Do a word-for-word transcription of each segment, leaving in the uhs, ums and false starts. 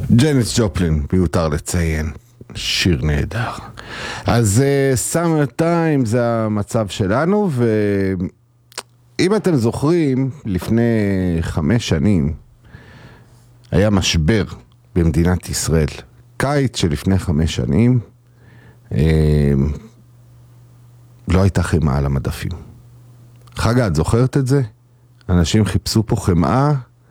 ג'ניס ג'ופלין, מיותר לציין, שיר נהדר. אז סאמר טיים זה המצב שלנו, ואם אתם זוכרים, לפני חמש שנים היה משבר במדינת ישראל. קיץ שלפני חמש שנים לא הייתה חמאה על המדפים. חגה, את זוכרת את זה? אנשים חיפשו פה חמאה,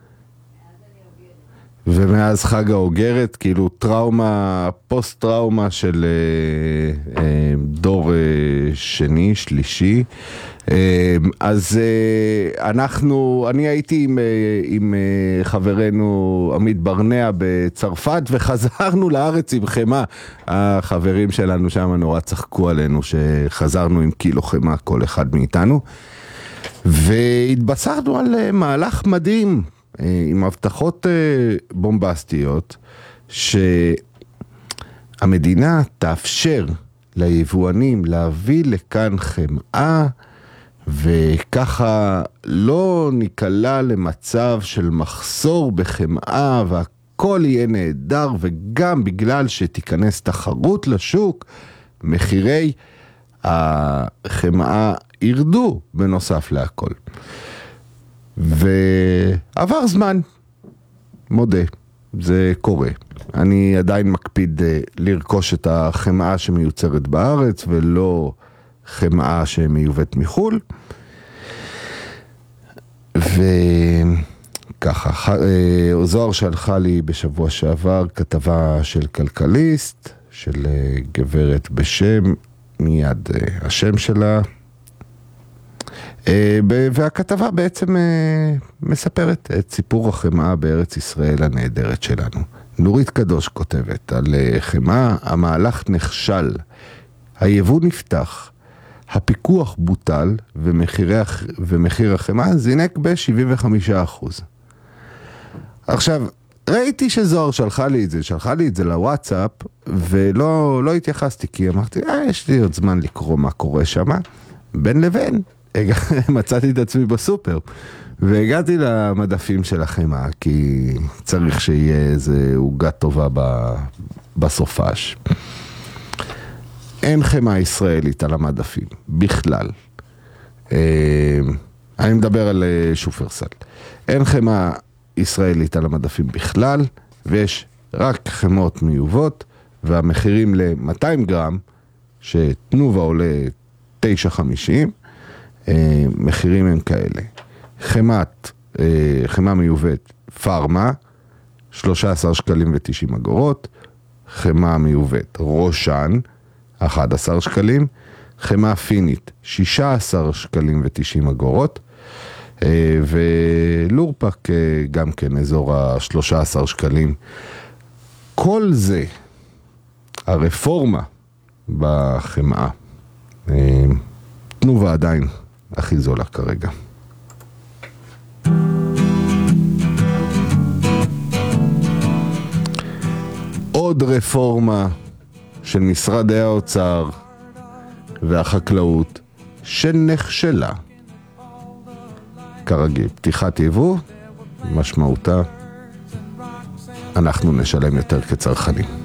ומאז חג האוגרת, כאילו טראומה, פוסט טראומה של אה, אה, דור אה, שני, שלישי. אה, אז אה, אנחנו, אני הייתי עם, אה, עם אה, חברנו עמית ברנע בצרפת, וחזרנו לארץ עם חמה. החברים שלנו שם נורא צחקו עלינו, שחזרנו עם קילו חמה כל אחד מאיתנו. והתבשרנו על אה, מהלך מדהים, עם הבטחות בומבסטיות, שהמדינה תאפשר ליבואנים להביא לכאן חמאה, וככה לא ניקלע למצב של מחסור בחמאה, והכל יהיה נהדר, וגם בגלל שתיכנס תחרות לשוק, מחירי החמאה ירדו בנוסף להכל. ועבר זמן, מודה, זה קורה. אני עדיין מקפיד לרכוש את החמאה שמיוצרת בארץ, ולא חמאה שמיובאת מחול. וככה, זוהר שלחה לי בשבוע שעבר כתבה של כלכליסט, של גברת בשם, מיד השם שלה, והכתבה בעצם מספרת את סיפור החמאה בארץ ישראל הנהדרת שלנו. נורית קדוש כותבת על חמאה, המהלך נכשל, היבוא נפתח, הפיקוח בוטל, ומחירי, ומחיר החמאה זינק ב-שבעים וחמישה אחוז. עכשיו, ראיתי שזוהר שלחה לי את זה, שלחה לי את זה לוואטסאפ, ולא לא התייחסתי, כי אמרתי, אה, יש לי עוד זמן לקרוא מה קורה שם, בין לבין. מצאתי את עצמי בסופר, והגעתי למדפים של החמאה, כי צריך שיהיה איזה עוגה טובה בסופש. אין חמאה ישראלית על המדפים, בכלל. אני מדבר על שופרסל. אין חמאה ישראלית על המדפים בכלל, ויש רק חמאות מיובאות, והמחירים ל-מאתיים גרם, שתנובה עולה תשע חמישים, מחירים הם כאלה. חמת, חמה מיובאת פארמה, שלושה עשר שקלים ותשעים אגורות, חמה מיובאת רושן, אחד עשר שקלים, חמה פינית, שישה עשר שקלים ותשעים אגורות, ולורפק גם כן אזור ה-שלושה עשר שקלים. כל זה, הרפורמה בחמאה, תנובה עדיין הכי זולה כרגע. עוד רפורמה של משרדי האוצר והחקלאות שנכשלה. כרגיל, פתיחת יבוא, משמעותה, אנחנו נשלם יותר כצרכנים.